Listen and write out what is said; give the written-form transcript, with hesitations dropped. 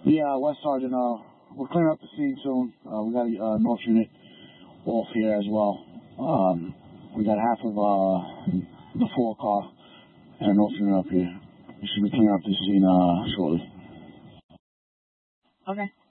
Yeah, West Sergeant, we're clearing up the scene soon. We got a North unit off here as well. We got half of the 4 car and a North unit up here. We should be clearing up the scene shortly. Okay.